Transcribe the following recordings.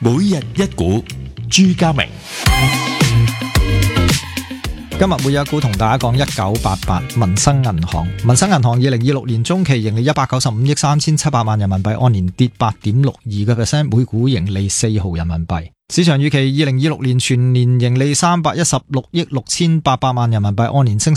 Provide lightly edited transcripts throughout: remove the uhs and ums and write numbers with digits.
每日一股，朱家明。 今日每日一股同大家講1988民生銀行。民生銀行2026年中期盈利195億3700萬人民幣，按年跌 8.62%， 每股盈利4毫人民幣。市場預期2026年全年盈利316億6800萬人民幣，按年升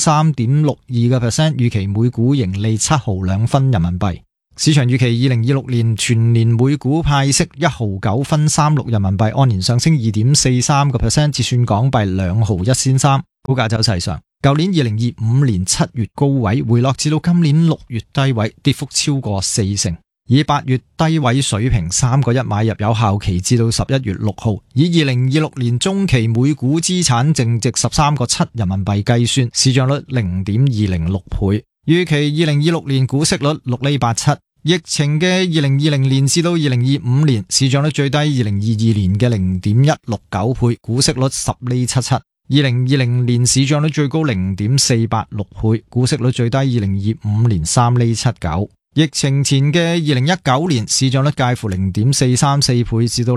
3.62%， 預期每股盈利7毫2分人民幣。市場預期2026年全年每股派息1毫9分36人民幣，按年上升 2.43%， 折算港幣2毫1仙3。股價走勢上，舊年2025年7月高位回落至到今年6月低位，跌幅超過4成。以8月低位水平3個1買入，有效期至到11月6號。以2026年中期每股資產淨值13個7人民幣計算，市賬率 0.206 倍。預期2026年股息率6厘87。疫情嘅2020年至到2025年，市賬率最低2022年嘅 0.169 倍，股息率10厘77。2020年市賬率最高 0.486 倍，股息率最低2025年3厘79。疫情前嘅2019年市賬率介乎 0.434 倍至到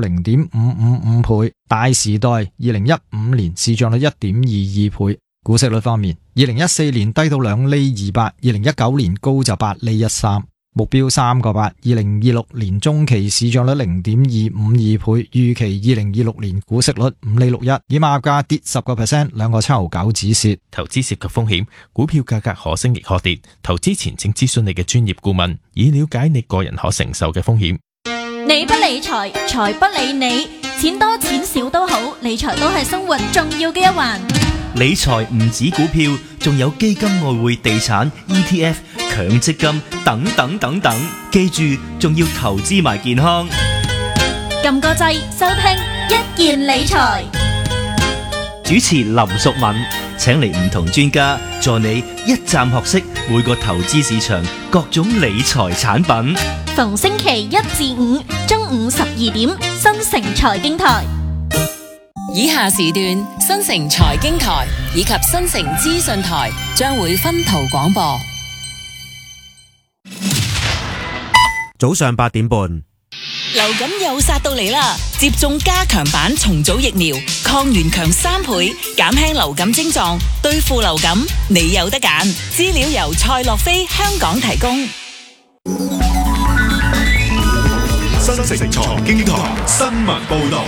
0.555 倍。大時代2015年市賬率 1.22 倍。股息率方面，2014年低到2厘28， 2019年高就8厘13。目標3個8， 2026年中期市賬率 0.252 倍，預期2026年股息率5厘61，以買入價跌10%， 2個7毫9止蝕。 投資涉及風險，股票價格可升亦可跌，投資前請諮詢你嘅專業顧問，以了解你個人可承受嘅風險。 你不理財，財不理你，錢多錢少都好，理財都係生活重要嘅一環。 理財唔止股票，仲有基金、外匯、地產、ETF、強積金等等等等。記住，仲要投資埋健康。 撳個掣，收聽一件理財。 主持林淑敏，請嚟唔同專家助你一站學識每個投資市場各種理財產品。 逢星期1至5中午12點，新城財經台。 以下時段新城財經台以及新城資訊台將會分途廣播。 早上8點半， 流感又殺到嚟啦！接種加強版重組疫苗，抗原強3倍，減輕流感症狀，對付流感你有得揀。資料由蔡樂飛香港提供。 新城財經台新聞報道。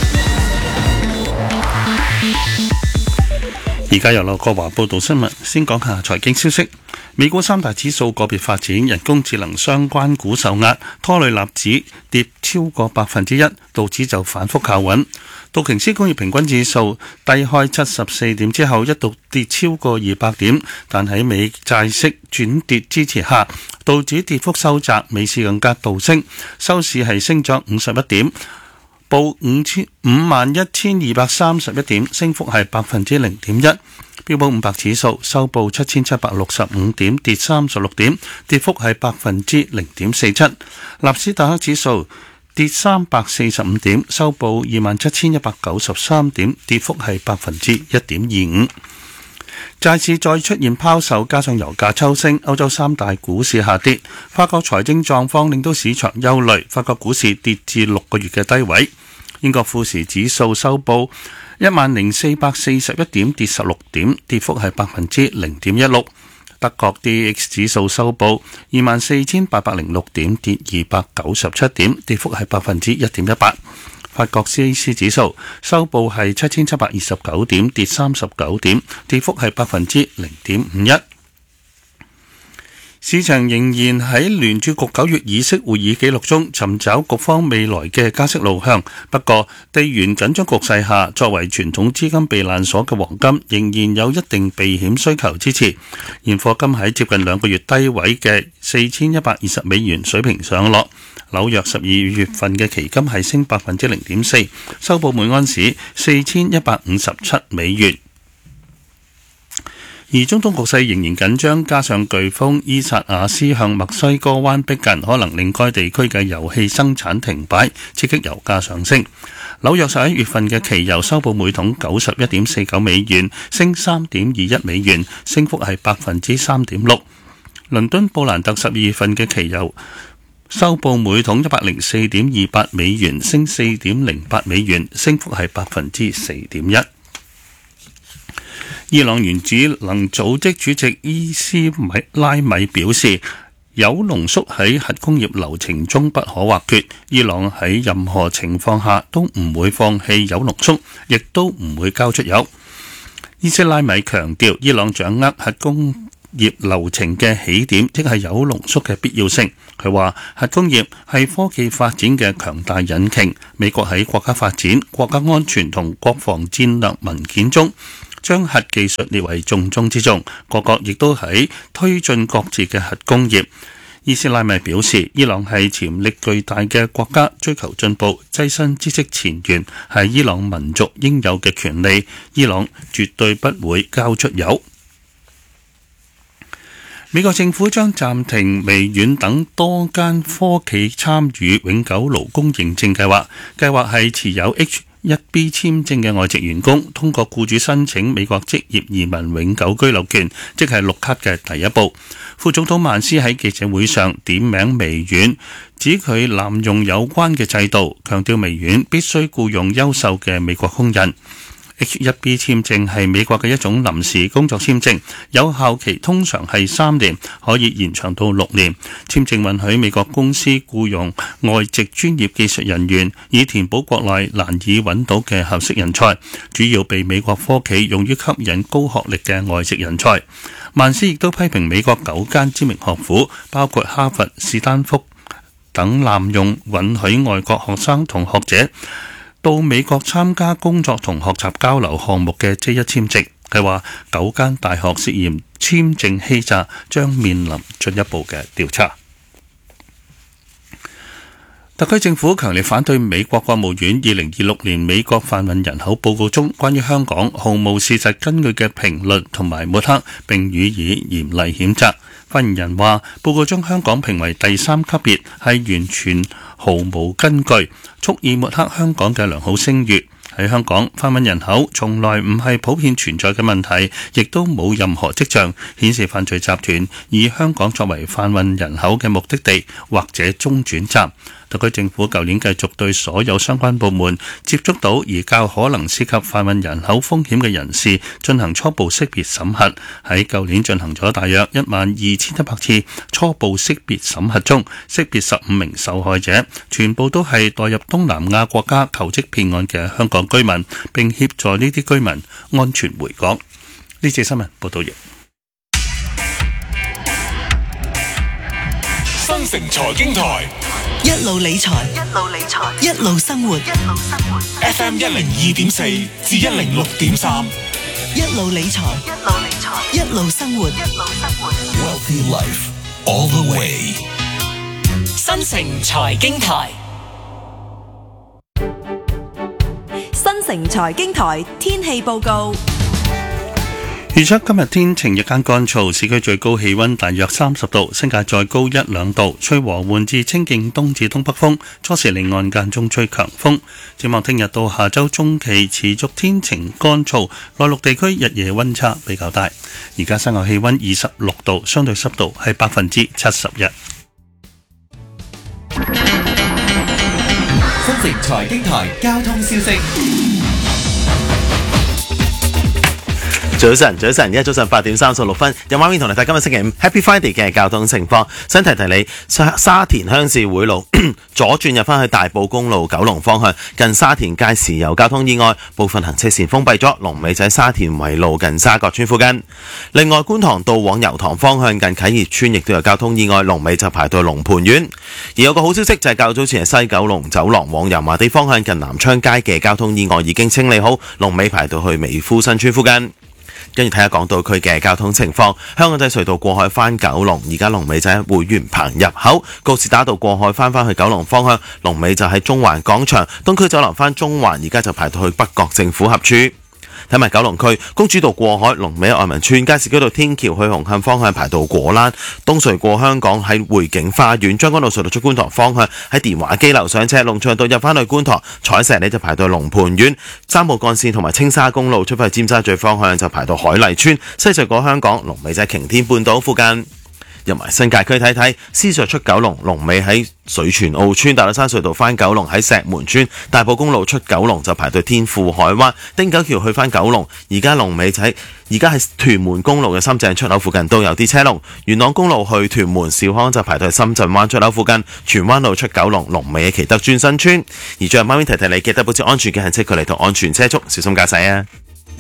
而家由劉國華報道新聞，先講下財經消息。美股三大指數個別發展，人工智能相關股受壓，拖累納指跌超過1%，道指就反覆靠穩。道瓊斯工業平均指數低開74點之後，一度跌超過200點，但喺美債息轉跌支持下，道指跌幅收窄，美市更加倒升，收市係升咗51點。報51,231點，升幅係 0.1%。標普500指數收報7,765點，跌36點，跌幅係 0.47%。納斯達克指數跌345點，收報27,193點，跌幅係 1.25%。債市再出現拋售，加上油價抽升，歐洲三大股市下跌。法國財政狀況令到市場憂慮，法國股市跌至6個月嘅低位。英國富時指數收報10,441點，跌16點，跌幅係 0.16%。德國 DAX 指數收報24,806點，跌297點，跌幅係 1.18%。法國 CAC 指數收報係7,729點，跌39點，跌幅係 0.51%。市場仍然喺聯儲局9月議息會議記錄中尋找局方未來嘅加息路向。不過，地緣緊張局勢下，作為傳統資金避難所嘅黃金仍然有一定避險需求支持。現貨金喺接近2個月低位嘅4,120美元水平上落。紐約12月份嘅期金係升 0.4%， 收報每盎司4,157美元。而中東局勢仍然緊張，加上颶風伊薩亞斯向墨西哥灣逼近，可能令該地區嘅油氣生產停擺，刺激油價上升。紐約11月份嘅期油收報每桶91.49美元，升3.21美元，升幅係 3.6%。倫敦布蘭特12月份嘅期油收報每桶104.28美元，升4.08美元，升幅係4.1%。伊朗原子能組織主席伊斯拉米表示，鈾濃縮喺核工業流程中不可或缺，伊朗喺任何情況下都唔會放棄鈾濃縮，亦都唔會交出鈾。伊斯拉米強調，伊朗掌握核工業流程嘅起點，即係鈾濃縮嘅必要性。佢話核工業係科技發展嘅強大引擎，美國喺國家發展、國家安全同國防戰略文件中將核技術列為重中之重，各國亦都喺推進各自嘅核工業。伊斯拉米表示，伊朗係潛力巨大嘅國家，追求進步、躋身知識前沿係伊朗民族應有嘅權利，伊朗絕對不會交出鈾。美國政府將暫停微軟等多間科企參與永久勞工認證計劃，計劃係持有 H-1B 簽證嘅外籍員工通過僱主申請美國職業移民永久居留權，即係綠卡嘅第一步。副總統曼斯喺記者會上點名微軟，指佢濫用有關嘅制度，強調微軟必須僱用優秀嘅美國工人。H-1B 簽證係美國嘅一種臨時工作簽證，有效期通常係3年，可以延長到6年。簽證允許美國公司僱用外籍專業技術人員，以填補國內難以揾到嘅合適人才，主要被美國科企用於吸引高學歷嘅外籍人才。曼斯亦都批評美國9間知名學府，包括哈佛、史丹福等濫用允許外國學生同學者到美國參加工作同學習交流項目嘅J1簽證。佢話9間大學涉嫌簽證欺詐，將面臨進一步嘅調查。特區政府強烈反對美國國務院2026年美國販運人口報告中關於香港毫無事實根據嘅評論同埋抹黑，並予以嚴厲譴責。發言人話：報告將香港評為第3級別係完全毫無根據，蓄意抹黑香港嘅良好聲譽。喺香港，販運人口從來唔係普遍存在嘅問題，亦都冇任何跡象顯示犯罪集團以香港作為販運人口嘅目的地或者中轉站。特區政府舊年繼續對所有相關部門接觸到而較可能涉及販運人口風險嘅人士進行初步識別審核。喺舊年進行咗大約12100次初步識別審核中，識別15名受害者，全部都係墮入東南亞國家求職騙案嘅香港居民，並協助呢啲居民安全回港。呢節新聞報道完。 新城財經台一路理財，一路生活。 FM 102.4至106.3， 一路理財，一路生活。 Wealthy Life all the way。 新城財經台， 新城財經台天氣報告。 預測今日天晴，日間乾燥，市區最高氣溫大約30度，新界再高1-2度，吹和緩至清勁東至東北風，初時離岸間中吹強風。展望聽日到下周中期持續天晴乾燥，內陸地區日夜溫差比較大。而家室外氣溫26度，相對濕度係71%。 新城財經台交通消息。 早晨，而家早上8點36分，有畫面同你睇今日星期5 Happy Friday 嘅交通情況。想提你，沙田鄉事會路左轉入返去大埔公路九龍方向，近沙田街市有交通意外，部分行車線封閉咗，龍尾仔沙田圍路近沙角村附近。另外，觀塘道往油塘方向近啟業村亦都有交通意外，龍尾就排到龍蟠苑。而有個好消息就係較早前西九龍走廊往油麻地方向近南昌街嘅交通意外已經清理好，龍尾排到去美孚新村附近。跟住睇下港島區嘅交通情況，香港仔隧道過海返九龍，而家龍尾就喺會員棚入口；告士打道過海返去九龍方向，龍尾就喺中環廣場；東區走廊返中環，而家就排到去北角政府合署。睇埋九龍區公主道過海，龍尾愛民邨；加士居道天橋去紅磡方向排到果欄；東隧過香港喺匯景花園；將軍澳隧道出觀塘方向喺電話機樓上車；龍翔道入返去觀塘彩石呢就排到龍蟠苑；三號幹線同埋青沙公路出返去尖沙咀方向就排到海麗邨；西隧過香港龍尾就喺擎天半島附近。 入埋新界區睇睇，獅隧出九龍，龍尾喺水泉澳村；大老山隧道翻九龍喺石門村；大埔公路出九龍就排隊天富海灣；汀九橋去翻九龍，而家龍尾喺屯門公路嘅深井出口附近都有啲車龍；元朗公路去屯門兆康就排隊深圳灣出口附近；荃灣路出九龍，龍尾喺祈德尊新村。而最後媽咪提提你，記得保持安全嘅行車距離同安全車速，小心駕駛啊！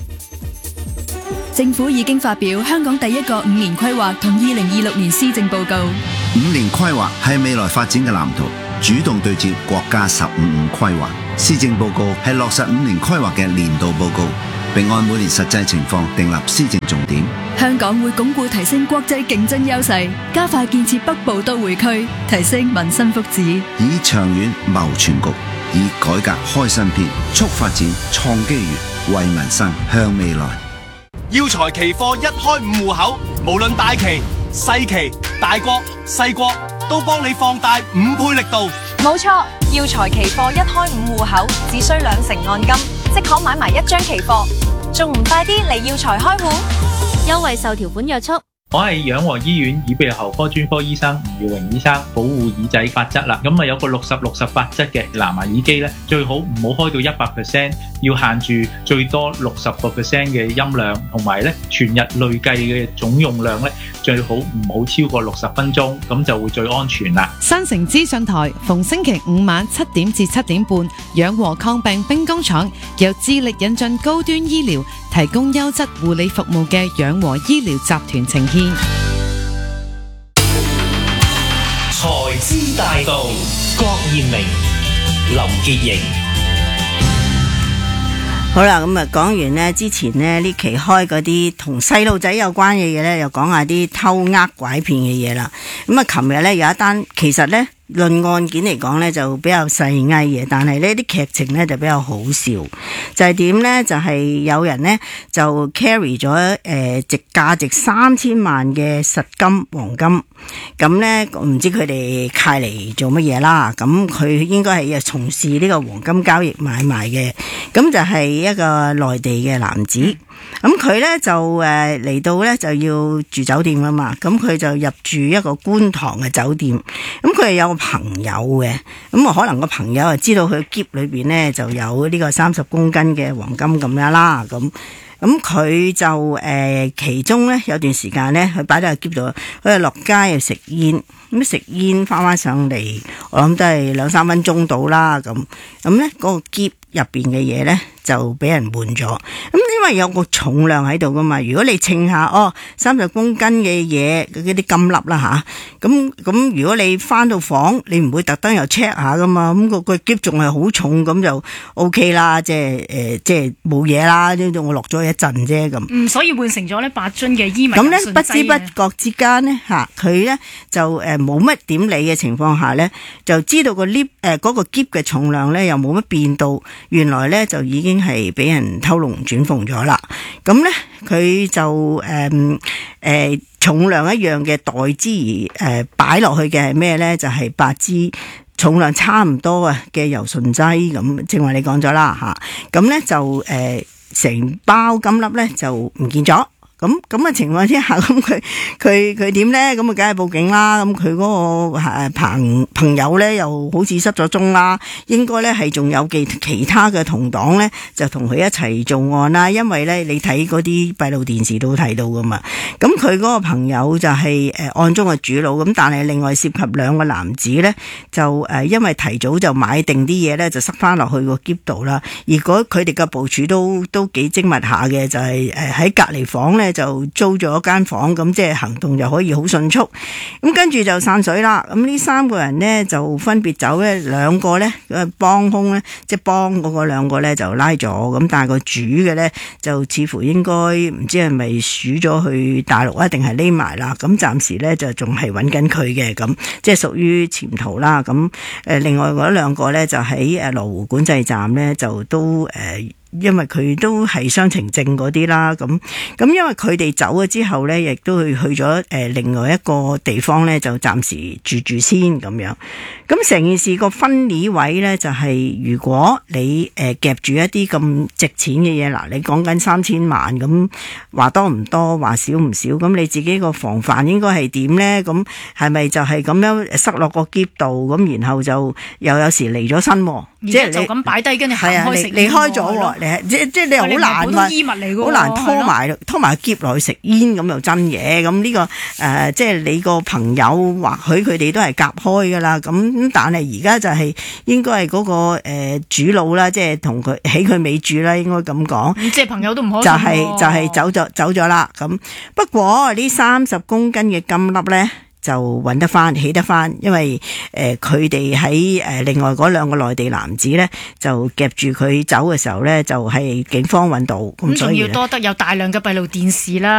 政府已經發表香港第一個5年規劃同2026年施政報告。 5年規劃係未來發展嘅藍圖，主動對接國家15規劃。施政報告係落實5年規劃嘅年度報告，並按每年實際情況訂立施政重點。 香港會鞏固提升國際競爭優勢，加快建設北部都會區，提升民生福祉， 以長遠謀全局，以改革開新篇，促發展創機遇，為民生向未來。 耀才期貨一開5戶口，無論大期、細期、大國、細國，都幫你放大5倍力度。 冇錯，耀才期貨一開5戶口，只需2成按金，即可買埋1張期貨，仲唔快啲嚟耀才開戶？ 優惠受條款約束。 我係養和醫院耳鼻喉科專科醫生吳耀榮醫生，保護耳仔法則啦。咁啊有個60-60法則嘅藍牙耳機咧，最好唔好開到100%，要限住最多60% 嘅音量，同埋咧全日累計嘅總用量咧，最好唔好超過60分鐘，咁就會最安全啦。 新城資訊台逢星期5晚7點至7點半，養和抗病兵工廠由致力引進高端醫療，提供優質護理服務嘅養和醫療集團呈現。 財資大道，郭彥明、林潔瑩。 好啦，咁啊講完呢之前呢期開嗰啲同細路仔有關嘅嘢呢，又講下啲偷呃拐騙嘅嘢啦。咁啊，琴日呢有一單，其實呢論案件嚟講呢就比較細翳嘅，但係呢啲劇情呢就比較好笑。就係點呢？就係有人呢就 carry 咗價值3000萬嘅實金黃金，咁呢唔知佢哋契嚟做乜嘢啦。咁佢應該係從事呢個黃金交易買賣嘅，咁就係一個內地嘅男子。咁佢呢就嚟到呢就要住酒店啦嘛，咁佢就入住一個觀塘嘅酒店。咁佢係有個朋友嘅，咁可能個朋友知道佢篋裏邊呢就有呢個30公斤嘅黃金咁樣啦。咁佢就其中呢有段時間呢，佢擺喺個篋度，佢就落街又食煙，咁食煙翻上嚟，我諗都係2-3分鐘到啦。咁呢嗰個篋入邊嘅嘢呢就俾人換咗。咁因為有個重量喺度噶嘛，如果你稱下30公斤嘅嘢嗰啲金粒啦吓，咁如果你翻到房，你唔會特登又 check 下噶嘛，咁個篋仲係好重，咁就 OK 啦，即係冇嘢啦，我落咗一陣啫咁。 所以換成咗呢8樽嘅衣物。 咁呢不知不覺之間呢佢呢就冇乜點理嘅情況下呢，就知道個 lift 嗰個篋嘅重量呢又冇乜變到，原來呢就已經係俾人偷龍轉鳳咗啦。咁呢佢就重量一樣嘅代之而擺落去嘅係咩呢？就係8支重量差唔多嘅柔順劑咁，正話你講咗啦吓。咁呢就成包金粒呢就唔見咗。咁嘅情況之下，咁佢點咧？咁啊，梗係報警啦。咁佢嗰個朋友咧，又好似失咗蹤啦。應該咧係仲有其他嘅同黨咧，就同佢一齊做案啦。因為咧，你睇嗰啲閉路電視都睇到噶嘛。咁佢嗰個朋友就係案中嘅主腦。咁但係另外涉及2個男子咧，就因為提早就買定啲嘢咧，就塞翻落去個篋度啦。而佢哋嘅部署都幾精密下嘅，就係喺隔離房咧。就租咗間房，咁即係行動就可以好迅速。咁跟住就散水啦。咁呢3個人呢，就分別走咧，2個呢，幫兇呢，即係幫嗰個2個呢，就拉咗。咁但係個主嘅呢，就似乎應該唔知係咪鼠咗去大陸啊，定係匿埋啦。咁暫時呢，就仲係揾緊佢嘅，咁即係屬於潛逃啦。咁另外嗰2個呢，就喺羅湖管制站呢，就都因為佢都係雙程證嗰啲啦，咁因為佢哋走咗之後咧，亦都去咗另外一個地方咧，就暫時住先咁樣。咁成件事個分離位咧，就係如果你夾住一啲咁值錢嘅嘢，嗱，你講緊3000萬咁，話多唔多，話少唔少，咁你自己個防範應該係點咧？咁係咪就係咁樣塞落個篋度，咁然後就又有時離咗身，即係就咁擺低，跟住行開食煙， 離開咗，即係你好難話，好難拖埋篋落去食煙咁又真嘢。咁呢個即係你個朋友或許佢哋都係夾開噶啦。咁但係而家就係應該係嗰個主腦啦，即係同佢起佢尾注啦，應該咁講。 即係朋友都唔開心。 就係走咗啦。咁不過呢30公斤嘅金粒咧，就揾得翻，起得翻，因為佢哋喺另外嗰2個內地男子咧，就夾住佢走嘅時候咧，就係警方揾到，咁所以仲要多得有大量嘅閉路電視啦。